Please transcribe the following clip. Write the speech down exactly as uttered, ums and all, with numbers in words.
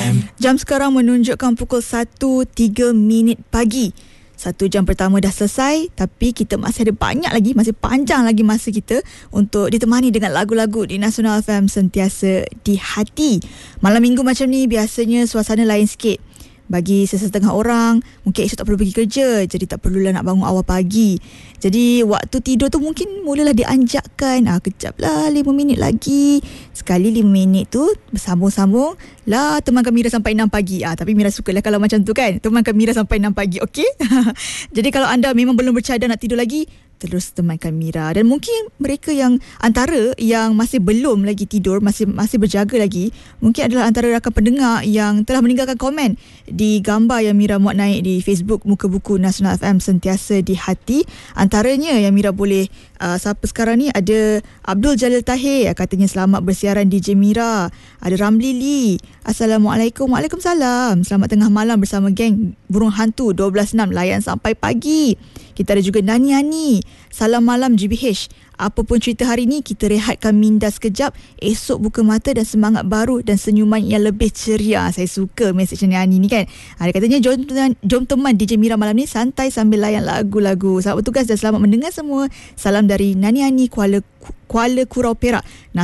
Jam sekarang menunjukkan pukul satu tiga minit pagi. Satu jam pertama dah selesai, tapi kita masih ada banyak lagi, masih panjang lagi masa kita untuk ditemani dengan lagu-lagu di Nasional F M sentiasa di hati. Malam minggu macam ni biasanya suasana lain sikit. Bagi sesetengah orang, mungkin esok tak perlu pergi kerja, jadi tak perlulah nak bangun awal pagi. Jadi waktu tidur tu mungkin mulalah dianjakkan, ah kejap lah lima minit lagi. Sekali lima minit tu bersambung-sambung lah temankan Mira sampai enam pagi. Ah tapi Mira sukalah kalau macam tu kan. Temankan Mira sampai enam pagi, okey? Jadi kalau anda memang belum bercadar nak tidur lagi, terus temankan Mira. Dan mungkin mereka yang antara yang masih belum lagi tidur, masih masih berjaga lagi, mungkin adalah antara rakan pendengar yang telah meninggalkan komen di gambar yang Mira muat naik di Facebook Muka Buku Nasional F M sentiasa di hati. Antaranya yang Mira boleh uh, siapa sekarang ni, ada Abdul Jalil Tahir, katanya selamat bersiaran D J Mira. Ada Ramli Lee, Assalamualaikum. Waalaikumsalam. Selamat tengah malam bersama geng Burung Hantu dua belas enam layan sampai pagi. Kita ada juga Nani Ani, salam malam G B H. Apa pun cerita hari ni, kita rehatkan minda sekejap, esok buka mata dan semangat baru dan senyuman yang lebih ceria. Saya suka mesej Nani Ani ni kan. Ada katanya jom, jom teman D J Mira malam ni santai sambil layan lagu-lagu. Selamat bertugas dan selamat mendengar semua. Salam dari Nani Ani, Kuala Kuala Kurau Perak.